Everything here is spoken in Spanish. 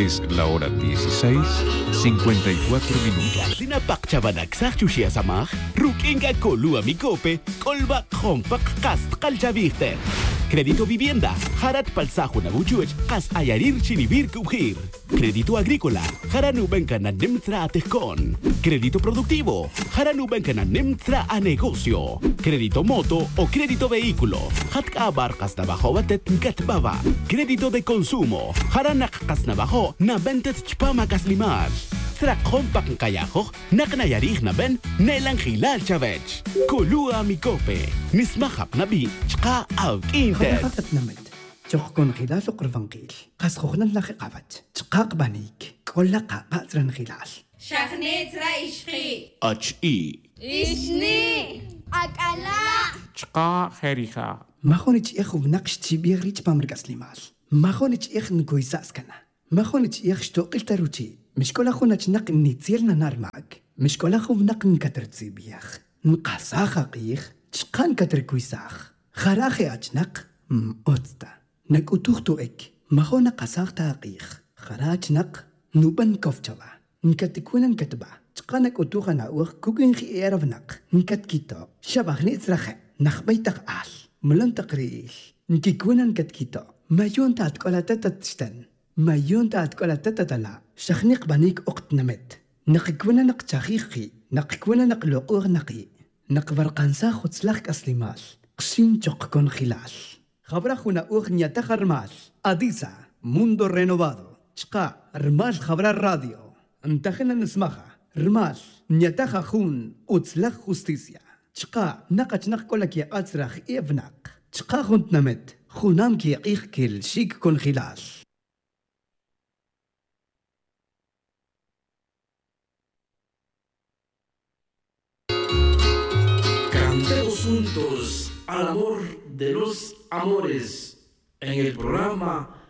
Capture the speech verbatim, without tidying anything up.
Es la hora dieciséis, cincuenta y cuatro minutos. Sinapakchabanaksak chushia samach, rukinga kolua mikope, kolba kompak kast kalchaviste. Crédito vivienda, harat palsajo na buchuech, kas ayarir chinibir kubhir. Crédito agrícola, haranubenka na nimtra atejkon. Crédito productivo, haranubenka na nimtra a negocio. Crédito moto o crédito vehículo, hatka abarkas na bajo batet katbaba. Crédito de consumo, haranak kas na bajo na bentet chpama kaslimar. Tra kompak kayajo, naknayarih na ben, nelang hilal chavech. Kulua mikope, nismahap na bi, chka av intet. خطت نمد تخكون خلال قرفنقيل قاس خوخنا لخي قابت تقاق بانيك كل قاقاترن خلال شخنيت رايشخي Ach i. إشني أكلا چقا خيريخا ما خونيش إخو بنقش تيبيغ ريش بامرق أسليمال ما خونيش إخ نكوي ساسكنا ما خونيش إخ شتوقل تروتي مش كل أخونا تنق نيتيرنا نار معك مش كل أخو بنق نكتر تسيبيخ نقاسا خاقيخ تشقان كتر كويساخ خراخي أجنق أوتستا نك أتوختو إك ما خو نقاساخ تاقيخ خراج نق نوبن كوفتشوا نكتكونا نكتبا تقانك أتوخا ناوخ كوكين خي إيرف نق نكت كيتو شبخ نيتسرخ نخبيتك آل ملن تقريل نكيكونا نكت كيتو ما يون تاتكولا تتتشتن ما يون تاتكولا تتتلا شخنيق بانيك أقت نمت نقكونا نق تاخيخي نقكونا نق لقوغ نقي نقبر قنسا خدسلخ أسليمال قشين تشقكون خلال خبر أخونا أغنية تخرمال أديسا موندو رينوفادو شقا رمال خبر الراديو انتخنا نسمخها رمال نيتخا خون أتسلخ خستيسيا شقا نقش نقولك يا أتسرخ إيفناق شقا خونت نمت خونام كي يقيخ كل شيك كون خلال Cantemos juntos al amor de los amores en el programa